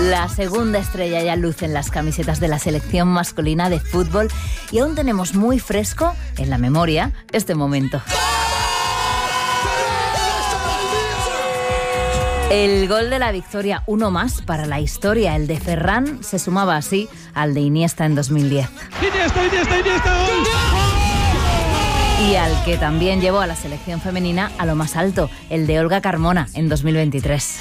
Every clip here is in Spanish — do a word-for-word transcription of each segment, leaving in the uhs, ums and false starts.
La segunda estrella ya luce en las camisetas de la selección masculina de fútbol y aún tenemos muy fresco en la memoria este momento. El gol de la victoria, uno más para la historia. El de Ferran se sumaba así al de Iniesta en dos mil diez. Iniesta, Iniesta, Iniesta, gol. Y al que también llevó a la selección femenina a lo más alto, el de Olga Carmona en dos mil veintitrés.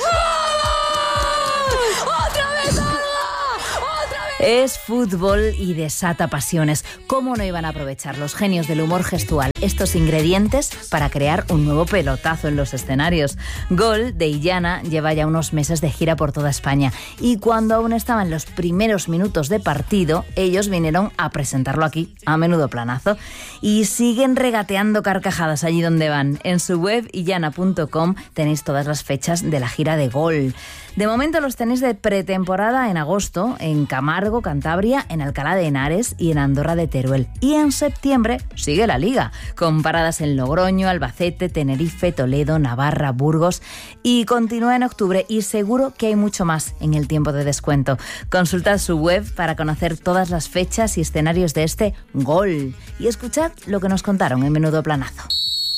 Es fútbol y desata pasiones. ¿Cómo no iban a aprovechar los genios del humor gestual estos ingredientes para crear un nuevo pelotazo en los escenarios? Gol de Illana lleva ya unos meses de gira por toda España y cuando aún estaban los primeros minutos de partido, ellos vinieron a presentarlo aquí, a Menudo Planazo, y siguen regateando carcajadas allí donde van. En su web illana punto com tenéis todas las fechas de la gira de Gol. De momento los tenéis de pretemporada en agosto, en Camargo, Cantabria, en Alcalá de Henares y en Andorra de Teruel. Y en septiembre sigue la Liga, con paradas en Logroño, Albacete, Tenerife, Toledo, Navarra, Burgos, y continúa en octubre y seguro que hay mucho más en el tiempo de descuento. Consultad su web para conocer todas las fechas y escenarios de este Gol y escuchad lo que nos contaron en Menudo Planazo.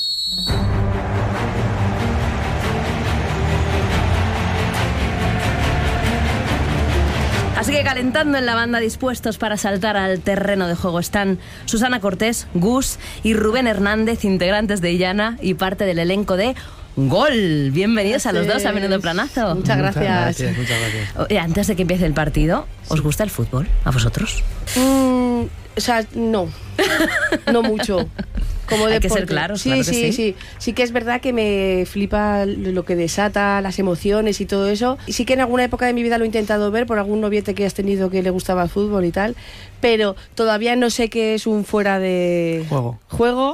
Así que calentando en la banda, dispuestos para saltar al terreno de juego, están Susana Cortés, Gus y Rubén Hernández, integrantes de Illana y parte del elenco de Gol. Bienvenidos gracias a los dos a Menudo Planazo. Muchas gracias. Muchas gracias, muchas gracias. Oye, antes de que empiece el partido, ¿os sí. gusta el fútbol? ¿A vosotros? Mm, o sea, no. No mucho. Como Hay deporte. que ser claros, sí, claro que sí, sí. sí. Sí que es verdad que me flipa lo que desata, las emociones y todo eso. Y sí que en alguna época de mi vida lo he intentado ver por algún noviete que has tenido que le gustaba el fútbol y tal. Pero todavía no sé qué es un fuera de... Juego. ¿Juego?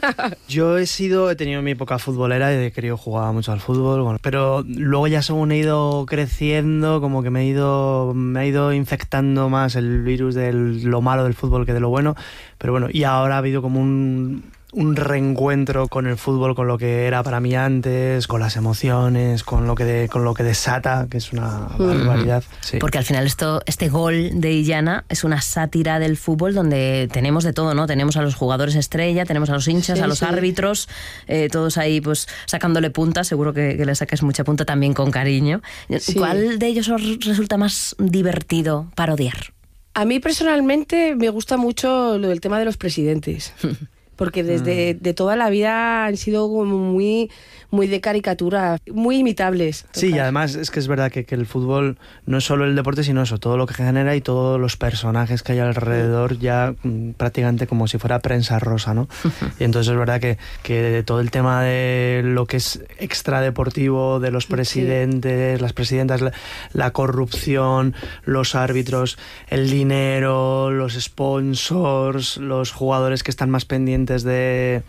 Yo he sido, he tenido mi época futbolera y he querido jugar mucho al fútbol, bueno, pero luego ya según he ido creciendo, como que me he ido, me ha ido infectando más el virus de lo malo del fútbol que de lo bueno. Pero bueno, y ahora ha habido como un... un reencuentro con el fútbol, con lo que era para mí antes, con las emociones, con lo que de, con lo que desata, que es una barbaridad. Sí. Porque al final esto, este Gol de Illana es una sátira del fútbol donde tenemos de todo, ¿no? Tenemos a los jugadores estrella, tenemos a los hinchas, sí, a los sí. árbitros, eh, todos ahí pues sacándole punta, seguro que, que le saques mucha punta también con cariño. Sí. ¿Cuál de ellos os resulta más divertido parodiar? A mí personalmente me gusta mucho lo del tema de los presidentes. Porque desde de toda la vida han sido como muy, muy de caricatura, muy imitables. Sí, y además es que es verdad que, que el fútbol no es solo el deporte, sino eso, todo lo que genera y todos los personajes que hay alrededor, ya mm, prácticamente como si fuera prensa rosa, ¿no? Y entonces es verdad que, que todo el tema de lo que es extradeportivo, de los presidentes, sí. las presidentas, la, la corrupción, los árbitros, el dinero, los sponsors, los jugadores que están más pendientes de,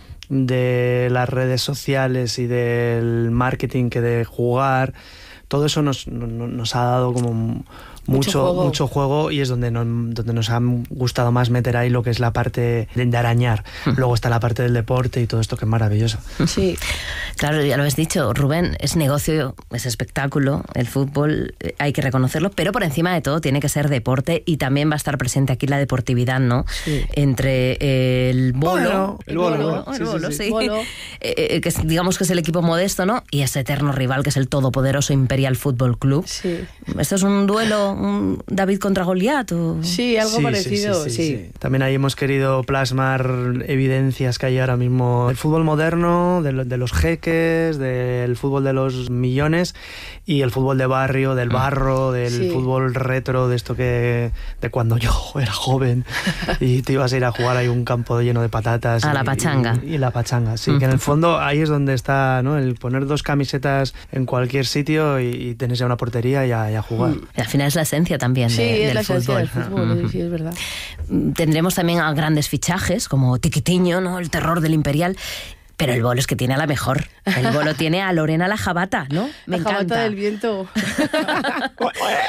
de las redes sociales y del marketing que de jugar, todo eso nos, nos, nos ha dado como mucho, mucho, juego. mucho juego y es donde, no, donde nos ha gustado más meter ahí lo que es la parte de, de arañar. Luego está la parte del deporte y todo esto que es maravilloso. Sí. Claro, ya lo has dicho, Rubén, es negocio, es espectáculo, el fútbol, hay que reconocerlo, pero por encima de todo tiene que ser deporte y también va a estar presente aquí la deportividad, ¿no? Sí. Entre el bolo, bueno, el bolo, el bolo, bolo, el sí, bolo, sí, sí. sí. Bolo. Eh, que es, digamos que es el equipo modesto, ¿no? Y ese eterno rival que es el todopoderoso Imperial Fútbol Club. Sí. ¿Esto es un duelo, un David contra Goliat? ¿O? Sí, algo sí, parecido, sí, sí, sí. sí, sí. También ahí hemos querido plasmar evidencias que hay ahora mismo del fútbol moderno, de, lo, de los jeques, del fútbol de los millones y el fútbol de barrio, del barro, del sí. fútbol retro, de esto que de cuando yo era joven y te ibas a ir a jugar ahí un campo lleno de patatas. A y, la pachanga. Y, y la pachanga, sí, uh-huh. que en el fondo ahí es donde está, ¿no? El poner dos camisetas en cualquier sitio y, y tenés ya una portería y a, y a jugar. Uh-huh. Y al final es la esencia también sí, de, es del la fútbol. Esencia del fútbol, uh-huh. sí, es verdad. Tendremos también a grandes fichajes como Tiquitiño, ¿no? El terror del Imperial. Pero el bolo es que tiene a la mejor. El bolo tiene a Lorena la Jabata, ¿no? Me la encanta. Jabata del viento.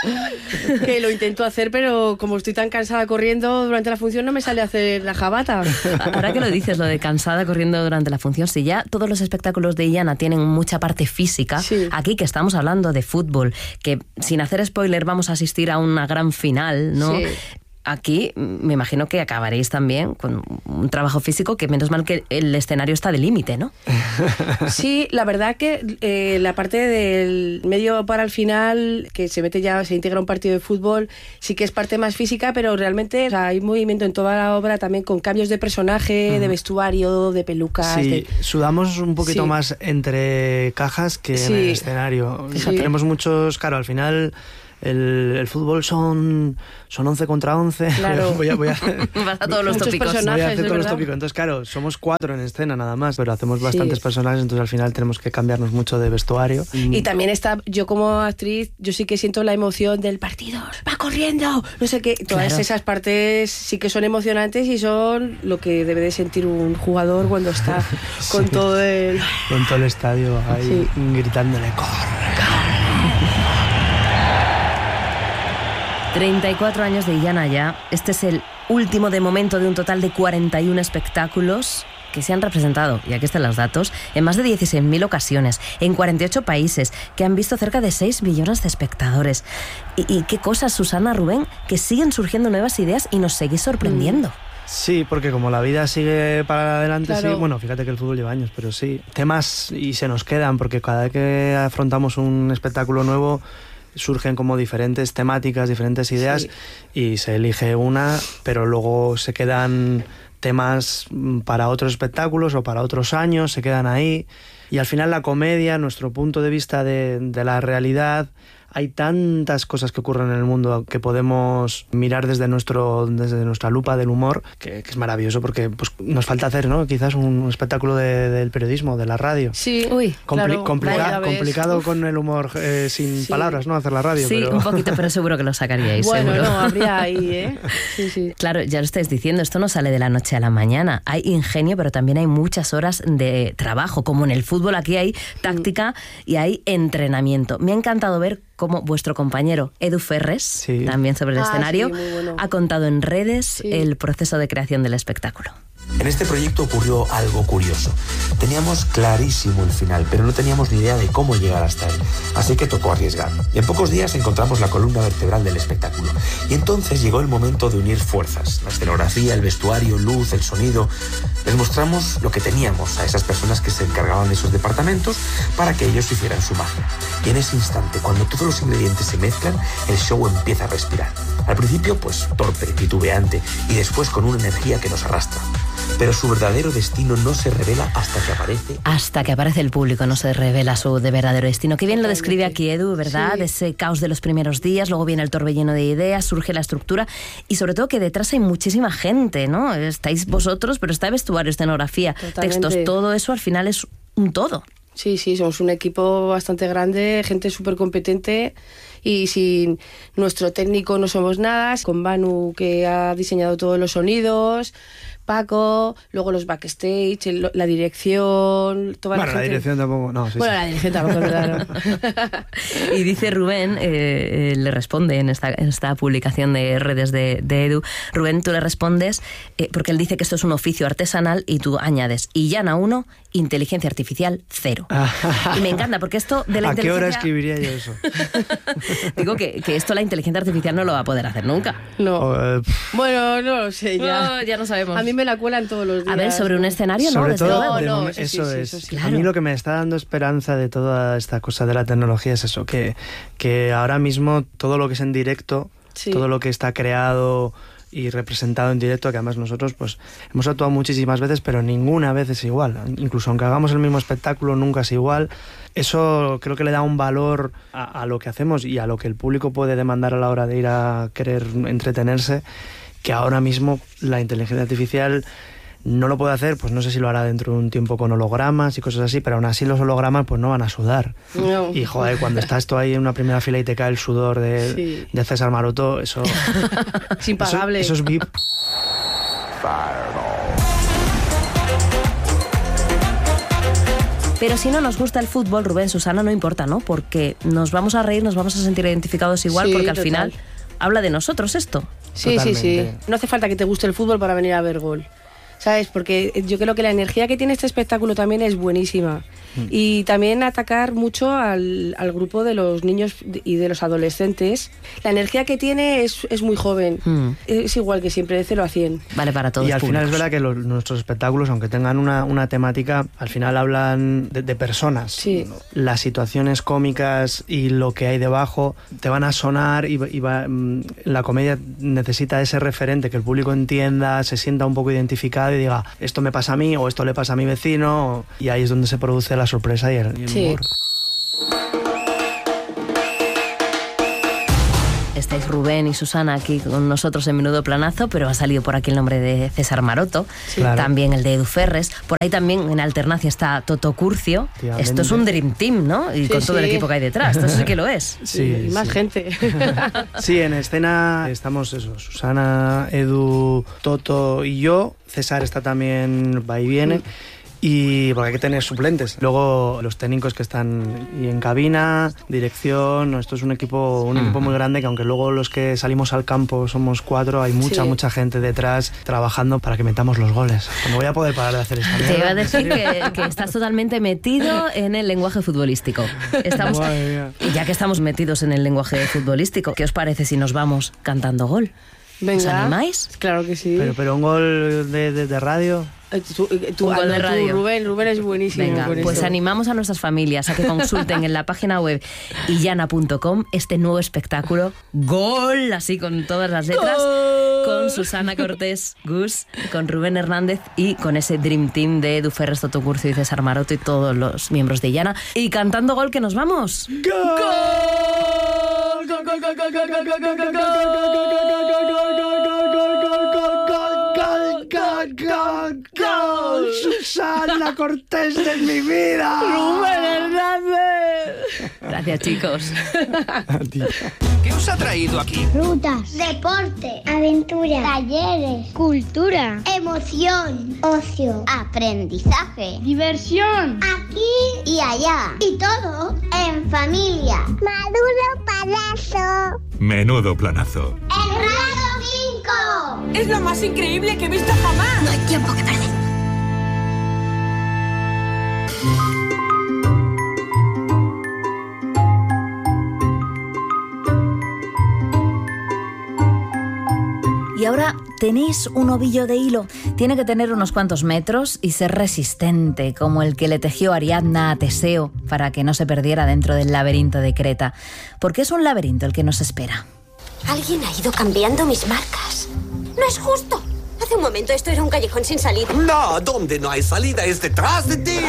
Que lo intento hacer, pero como estoy tan cansada corriendo durante la función, no me sale a hacer la jabata. Ahora que lo dices, lo de cansada corriendo durante la función, si ya todos los espectáculos de Illana tienen mucha parte física, sí. Aquí que estamos hablando de fútbol, que sin hacer spoiler vamos a asistir a una gran final, ¿no? Sí. Aquí me imagino que acabaréis también con un trabajo físico que menos mal que el escenario está de límite, ¿no? Sí, la verdad que eh, la parte del medio para el final, que se mete ya, se integra un partido de fútbol, sí que es parte más física, pero realmente o sea, hay movimiento en toda la obra también con cambios de personaje, uh-huh. de vestuario, de pelucas. Sí, de... sudamos un poquito sí. más entre cajas que sí. en el escenario. Sí. O sea, tenemos muchos, claro, al final... El, el fútbol son son once contra once. Claro. voy a, voy a, Vas a todos los tópicos. Voy a hacer todos los verdad. tópicos. Entonces, claro, somos cuatro en escena nada más, pero hacemos bastantes sí. personajes, entonces al final tenemos que cambiarnos mucho de vestuario. Y también está, yo como actriz, yo sí que siento la emoción del partido, va corriendo, no sé qué. Todas claro. esas partes sí que son emocionantes y son lo que debe de sentir un jugador cuando está con sí. todo el... Con todo el estadio ahí sí. gritándole, corre, corre. treinta y cuatro años de Illana ya. Este es el último de momento de un total de cuarenta y uno espectáculos que se han representado, y aquí están los datos, en más de dieciséis mil ocasiones, en cuarenta y ocho países, que han visto cerca de seis millones de espectadores. Y, y qué cosas, Susana, Rubén, que siguen surgiendo nuevas ideas y nos seguís sorprendiendo. Sí, porque como la vida sigue para adelante, claro. sí, bueno, fíjate que el fútbol lleva años, pero sí, temas y se nos quedan, porque cada vez que afrontamos un espectáculo nuevo, surgen como diferentes temáticas, diferentes ideas sí. y se elige una, pero luego se quedan temas para otros espectáculos o para otros años, se quedan ahí. Y al final la comedia, nuestro punto de vista de, de la realidad, hay tantas cosas que ocurren en el mundo que podemos mirar desde nuestro desde nuestra lupa del humor, que, que es maravilloso porque pues, nos falta hacer, ¿no? Quizás un espectáculo de, del periodismo, de la radio. Sí, uy, Compli- claro, complica- complicado Uf. con el humor eh, sin sí. palabras, ¿no? Hacer la radio. Sí, pero... un poquito, pero seguro que lo sacaríais. Bueno, seguro. no, habría ahí, ¿eh? Sí, sí. Claro, ya lo estáis diciendo, esto no sale de la noche a la mañana. Hay ingenio, pero también hay muchas horas de trabajo. Como en el fútbol, aquí hay táctica y hay entrenamiento. Me ha encantado ver cómo vuestro compañero Edu Ferres, sí. también sobre el ah, escenario, sí, bueno. ha contado en redes sí. el proceso de creación del espectáculo. En este proyecto ocurrió algo curioso. Teníamos clarísimo el final, pero no teníamos ni idea de cómo llegar hasta él. Así que tocó arriesgar. Y en pocos días encontramos la columna vertebral del espectáculo. Y entonces llegó el momento de unir fuerzas. La escenografía, el vestuario, luz, el sonido. Les mostramos lo que teníamos a esas personas que se encargaban de esos departamentos para que ellos hicieran su magia. Y en ese instante, cuando todos los ingredientes se mezclan, el show empieza a respirar. Al principio, pues torpe, titubeante, y después con una energía que nos arrastra. Pero su verdadero destino no se revela hasta que aparece... Hasta que aparece el público no se revela su de verdadero destino. Qué bien lo describe aquí Edu, ¿verdad? Sí. Ese caos de los primeros días, luego viene el torbellino de ideas, surge la estructura y sobre todo que detrás hay muchísima gente, ¿no? Estáis vosotros, pero está vestuario, escenografía, Totalmente. textos, todo eso al final es un todo. Sí, sí, somos un equipo bastante grande, gente súper competente y sin nuestro técnico no somos nada. Con Manu, que ha diseñado todos los sonidos, Paco, luego los backstage, el, la dirección, toda bueno, la gente. la dirección tampoco, no, sí, Bueno, sí. la dirección tampoco, claro. Y dice Rubén, eh, eh, le responde en esta, en esta publicación de redes de, de Edu, Rubén, tú le respondes, eh, porque él dice que esto es un oficio artesanal y tú añades, Illana uno, inteligencia artificial cero. Y me encanta, porque esto de la ¿A inteligencia... qué hora escribiría yo eso? Digo que, que esto la inteligencia artificial no lo va a poder hacer nunca. No. O, eh, bueno, no lo sé, ya. No, ya no sabemos. A mí me la cuelan todos los días. A ver, sobre un escenario, sobre ¿no? todo, no, de no, mom- eso, eso sí, es. sí, eso sí. A mí lo que me está dando esperanza de toda esta cosa de la tecnología es eso, que, que ahora mismo todo lo que es en directo, sí. todo lo que está creado y representado en directo, que además nosotros pues hemos actuado muchísimas veces, pero ninguna vez es igual. Incluso aunque hagamos el mismo espectáculo, nunca es igual. Eso creo que le da un valor a, a lo que hacemos y a lo que el público puede demandar a la hora de ir a querer entretenerse, que ahora mismo la inteligencia artificial no lo puede hacer, pues no sé si lo hará dentro de un tiempo con hologramas y cosas así, pero aún así los hologramas pues no van a sudar. No. Y joder, cuando estás tú ahí en una primera fila y te cae el sudor de, sí. de César Maroto, eso... Es impagable. Eso, eso es V I P. Pero si no nos gusta el fútbol, Rubén, Susana, no importa, ¿no? Porque nos vamos a reír, nos vamos a sentir identificados igual, Sí, porque al total. final habla de nosotros esto. Sí, sí, sí. Totalmente. No hace falta que te guste el fútbol para venir a ver Gol. ¿Sabes? Porque yo creo que la energía que tiene este espectáculo también es buenísima. Mm. Y también atacar mucho al, al grupo de los niños y de los adolescentes. La energía que tiene es, es muy joven. Mm. Es igual que siempre, de cero a cien. Vale para todos. Y al públicos. final es verdad que los, nuestros espectáculos, aunque tengan una, una temática, al final hablan de, de personas. Sí. Las situaciones cómicas y lo que hay debajo te van a sonar y, y va, la comedia necesita ese referente, que el público entienda, se sienta un poco identificado y diga, esto me pasa a mí o esto le pasa a mi vecino, y ahí es donde se produce la sorpresa y el, y el sí. humor. Estáis Rubén y Susana aquí con nosotros en Menudo Planazo, pero ha salido por aquí el nombre de César Maroto, sí. Claro. También el de Edu Ferres, por ahí también en alternancia está Toto Curcio. Esto es un Dream Team, ¿no? Y sí, con todo sí. el equipo que hay detrás, esto sí que lo es. Sí, y más sí. gente. Sí, en escena estamos eso, Susana, Edu, Toto y yo. César está también, va y viene. Sí. Y porque hay que tener suplentes. Luego los técnicos que están y en cabina, dirección, esto es un equipo un equipo muy grande, que aunque luego los que salimos al campo somos cuatro, hay mucha, sí. mucha gente detrás trabajando para que metamos los goles. No voy a poder parar de hacer esta mierda. Te iba a decir que, que estás totalmente metido en el lenguaje futbolístico. Estamos, y ya que estamos metidos en el lenguaje futbolístico, ¿qué os parece si nos vamos cantando gol? Venga. ¿Os animáis? Claro que sí. Pero, pero un gol de, de, de radio... Tu, tu, un gol de radio. Tu, Rubén, Rubén es buenísimo. Venga, pues esto. Animamos a nuestras familias a que consulten en la página web illana punto com este nuevo espectáculo Gol, así con todas las letras, ¡Gol! Con Susana Cortés Gus, con Rubén Hernández y con ese Dream Team de Edu Ferres, Toto Curcio y César Maroto y todos los miembros de Illana. Y cantando Gol, que nos vamos. ¡Gol! ¡Gol, gol, gol, gol, gol, gol, gol, gol, gol, gol, gol! ¡Susana Cortés de mi vida! ¡Rubén Hernández! Gracias, chicos. ¿Qué os ha traído aquí? Rutas, deporte, aventura, talleres, cultura, emoción, ocio, aprendizaje, diversión, aquí y allá. Y todo en familia. Menudo Planazo. Menudo Planazo. ¡En Radio cinco! ¡Es lo más increíble que he visto jamás! No hay tiempo que perder. Y ahora tenéis un ovillo de hilo. Tiene que tener unos cuantos metros y ser resistente, como el que le tejió Ariadna a Teseo para que no se perdiera dentro del laberinto de Creta. Porque es un laberinto el que nos espera. Alguien ha ido cambiando mis marcas. No es justo. Hace un momento esto era un callejón sin salida. No, donde no hay salida es detrás de ti.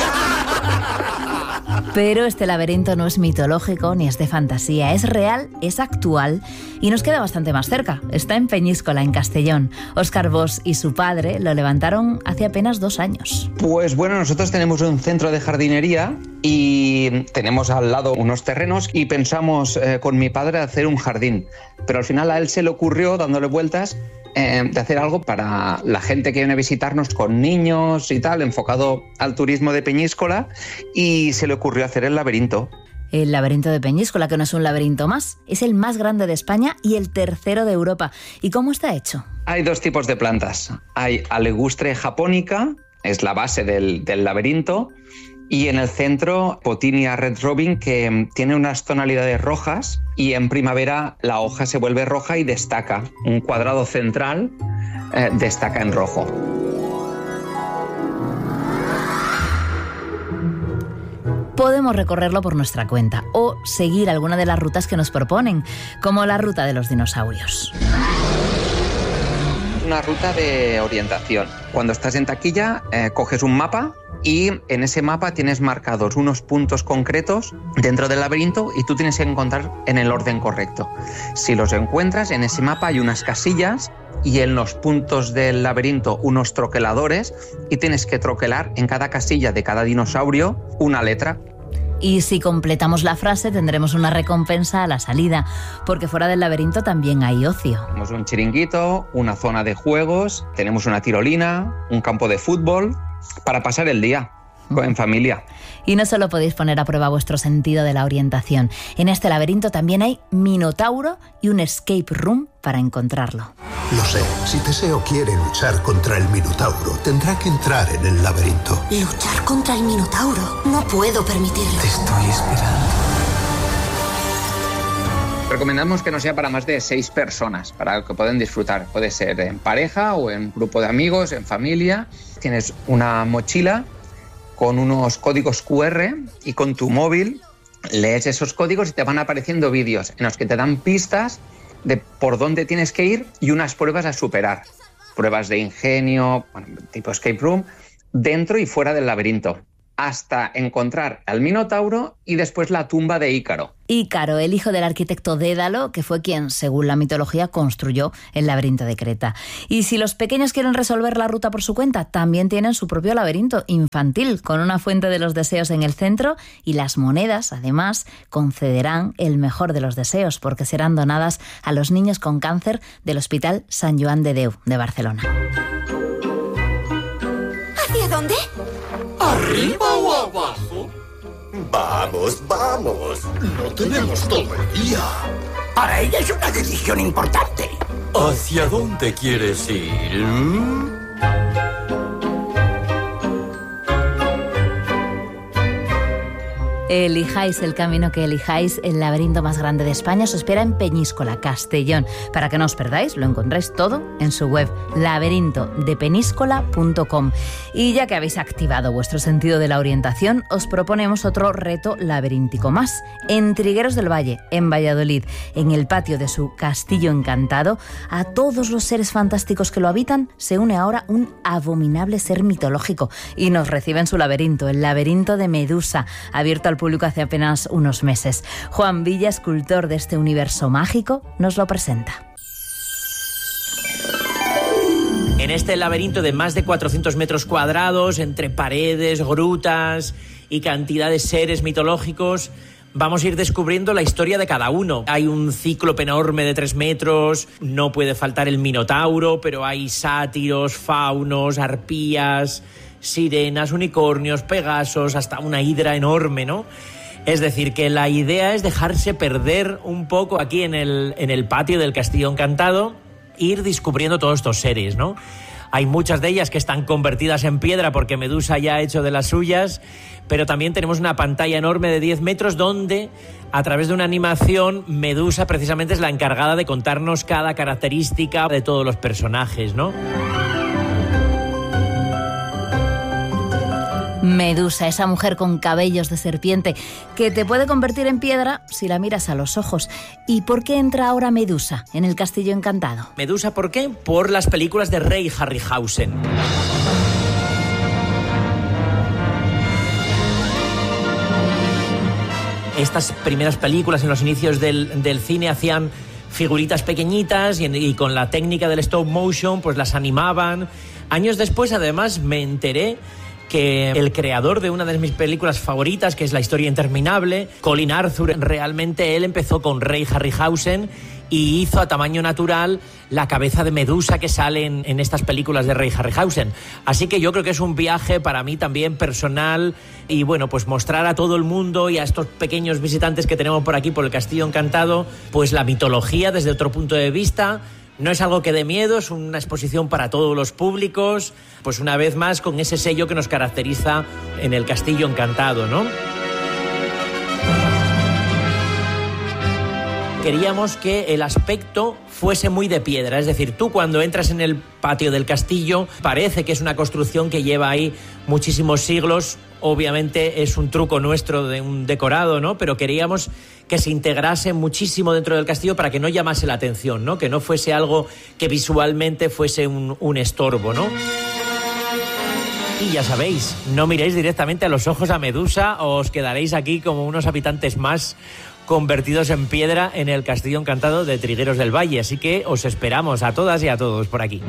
Pero este laberinto no es mitológico ni es de fantasía, es real, es actual y nos queda bastante más cerca. Está en Peñíscola, en Castellón. Óscar Bosch y su padre lo levantaron hace apenas dos años. Pues bueno, nosotros tenemos un centro de jardinería y tenemos al lado unos terrenos y pensamos eh, con mi padre hacer un jardín. Pero al final a él se le ocurrió, dándole vueltas, Eh, de hacer algo para la gente que viene a visitarnos con niños y tal, enfocado al turismo de Peñíscola, y se le ocurrió hacer el laberinto. El laberinto de Peñíscola, que no es un laberinto más, es el más grande de España y el tercero de Europa. ¿Y cómo está hecho? Hay dos tipos de plantas. Hay alegustre japónica, es la base del, del laberinto, y en el centro Potinia red robin, que tiene unas tonalidades rojas y en primavera la hoja se vuelve roja y destaca. Un cuadrado central eh, destaca en rojo. Podemos recorrerlo por nuestra cuenta o seguir alguna de las rutas que nos proponen, como la ruta de los dinosaurios. Una ruta de orientación. Cuando estás en taquilla, eh, coges un mapa y en ese mapa tienes marcados unos puntos concretos dentro del laberinto y tú tienes que encontrar en el orden correcto. Si los encuentras, en ese mapa hay unas casillas y en los puntos del laberinto unos troqueladores y tienes que troquelar en cada casilla de cada dinosaurio una letra. Y si completamos la frase tendremos una recompensa a la salida, porque fuera del laberinto también hay ocio. Tenemos un chiringuito, una zona de juegos, tenemos una tirolina, un campo de fútbol para pasar el día. en familia. Y no solo podéis poner a prueba vuestro sentido de la orientación. En este laberinto también hay Minotauro y un escape room para encontrarlo. Lo sé, si Teseo quiere luchar contra el Minotauro, tendrá que entrar en el laberinto. ¿Luchar contra el Minotauro? No puedo permitirlo. Te estoy esperando. Recomendamos que no sea para más de seis personas, para que puedan disfrutar. Puede ser en pareja o en grupo de amigos, en familia. Tienes una mochila con unos códigos cu erre y con tu móvil lees esos códigos y te van apareciendo vídeos en los que te dan pistas de por dónde tienes que ir y unas pruebas a superar. Pruebas de ingenio, bueno, tipo escape room, dentro y fuera del laberinto, hasta encontrar al Minotauro y después la tumba de Ícaro. Ícaro, el hijo del arquitecto Dédalo, que fue quien, según la mitología, construyó el laberinto de Creta. Y si los pequeños quieren resolver la ruta por su cuenta, también tienen su propio laberinto infantil, con una fuente de los deseos en el centro, y las monedas, además, concederán el mejor de los deseos, porque serán donadas a los niños con cáncer del Hospital Sant Joan de Déu de Barcelona. ¿Hacia dónde? ¿Arriba o abajo? Vamos, vamos. No tenemos todo el día. Para ella es una decisión importante. ¿Hacia dónde quieres ir? Elijáis el camino que elijáis, el laberinto más grande de España os espera en Peñíscola, Castellón. Para que no os perdáis, lo encontráis todo en su web, laberinto de peníscola punto com. Y ya que habéis activado vuestro sentido de la orientación, os proponemos otro reto laberíntico más. En Trigueros del Valle, en Valladolid, en el patio de su castillo encantado, a todos los seres fantásticos que lo habitan se une ahora un abominable ser mitológico y nos recibe en su laberinto, el laberinto de Medusa, abierto al público hace apenas unos meses. Juan Villa, escultor de este universo mágico, nos lo presenta. En este laberinto de más de cuatrocientos metros cuadrados, entre paredes, grutas y cantidad de seres mitológicos, vamos a ir descubriendo la historia de cada uno. Hay un cíclope enorme de tres metros, no puede faltar el Minotauro, pero hay sátiros, faunos, arpías, sirenas, unicornios, pegasos, hasta una hidra enorme, ¿no? Es decir, que la idea es dejarse perder un poco aquí en el, en el patio del Castillo Encantado, ir descubriendo todos estos seres, ¿no? Hay muchas de ellas que están convertidas en piedra porque Medusa ya ha hecho de las suyas, pero también tenemos una pantalla enorme de diez metros donde, a través de una animación, Medusa precisamente es la encargada de contarnos cada característica de todos los personajes, ¿no? Medusa, esa mujer con cabellos de serpiente que te puede convertir en piedra si la miras a los ojos. ¿Y por qué entra ahora Medusa en el Castillo Encantado? ¿Medusa por qué? Por las películas de Ray Harryhausen. Estas primeras películas en los inicios del, del cine hacían figuritas pequeñitas y, y con la técnica del stop motion pues las animaban. Años después, además, me enteré que el creador de una de mis películas favoritas, que es La historia interminable, Colin Arthur, realmente él empezó con Ray Harryhausen y hizo a tamaño natural la cabeza de Medusa que sale en, en estas películas de Ray Harryhausen. Así que yo creo que es un viaje para mí también personal y bueno, pues mostrar a todo el mundo y a estos pequeños visitantes que tenemos por aquí, por el Castillo Encantado, pues la mitología desde otro punto de vista. No es algo que dé miedo, es una exposición para todos los públicos, pues una vez más con ese sello que nos caracteriza en el Castillo Encantado, ¿no? Queríamos que el aspecto fuese muy de piedra, es decir, tú cuando entras en el patio del castillo parece que es una construcción que lleva ahí muchísimos siglos, obviamente es un truco nuestro de un decorado, ¿no? Pero queríamos que se integrase muchísimo dentro del castillo para que no llamase la atención, ¿no? Que no fuese algo que visualmente fuese un, un estorbo, ¿no? Y ya sabéis, no miréis directamente a los ojos a Medusa o os quedaréis aquí como unos habitantes más convertidos en piedra en el Castillo Encantado de Trigueros del Valle. Así que os esperamos a todas y a todos por aquí.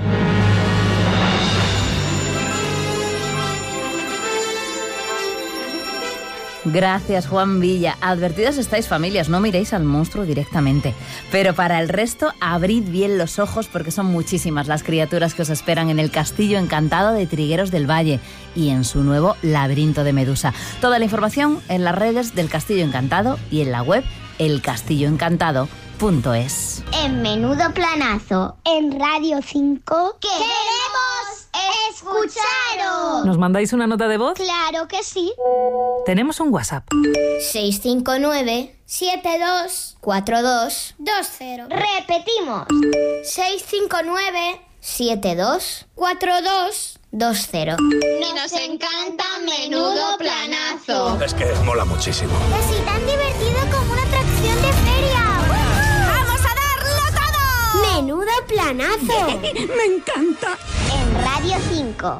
Gracias, Juan Villa. Advertidos estáis, familias, no miréis al monstruo directamente. Pero para el resto, abrid bien los ojos porque son muchísimas las criaturas que os esperan en el Castillo Encantado de Trigueros del Valle y en su nuevo Laberinto de Medusa. Toda la información en las redes del Castillo Encantado y en la web el castillo encantado punto es. En Menudo Planazo, en Radio cinco, ¡queremos escucharos! ¿Nos mandáis una nota de voz? ¡Claro que sí! Tenemos un WhatsApp. seis cinco nueve, siete dos, cuatro dos, dos cero. Repetimos. seis cinco nueve, siete dos, cuatro dos, dos cero. Nos encanta Menudo Planazo. Es que mola muchísimo. Es tan divertido como una atracción de feria. ¡Vamos a darlo todo! Menudo Planazo. ¡Me encanta! En Radio cinco.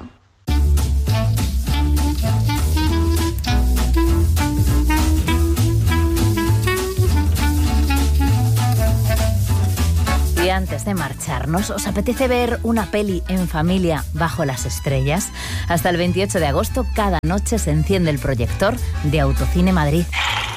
Y antes de marcharnos, ¿os apetece ver una peli en familia bajo las estrellas? Hasta el veintiocho de agosto, cada noche se enciende el proyector de Autocine Madrid.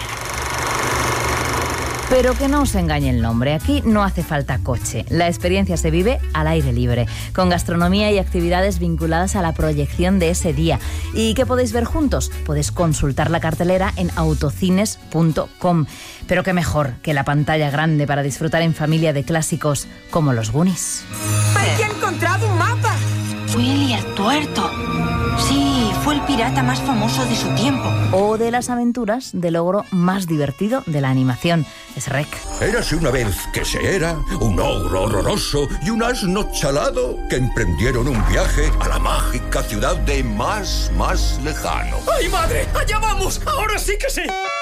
Pero que no os engañe el nombre, aquí no hace falta coche. La experiencia se vive al aire libre, con gastronomía y actividades vinculadas a la proyección de ese día. ¿Y qué podéis ver juntos? Podéis consultar la cartelera en autocines punto com. Pero qué mejor que la pantalla grande para disfrutar en familia de clásicos como los Goonies. ¡Hay que encontrado un mapa! Willy el Tuerto. Sí, fue el pirata más famoso de su tiempo. O de las aventuras del ogro más divertido de la animación, Shrek. Érase una vez que se era un ogro horroroso y un asno chalado que emprendieron un viaje a la mágica ciudad de Más Más Lejano. ¡Ay, madre! ¡Allá vamos! ¡Ahora sí que sí!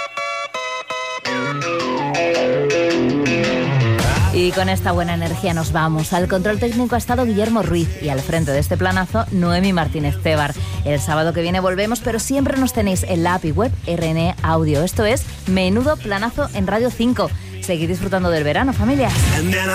Y con esta buena energía nos vamos. Al control técnico ha estado Guillermo Ruiz y al frente de este planazo, Noemi Martínez Tebar. El sábado que viene volvemos, pero siempre nos tenéis en la app y web R N E Audio. Esto es Menudo Planazo en Radio cinco. Seguid disfrutando del verano, familias.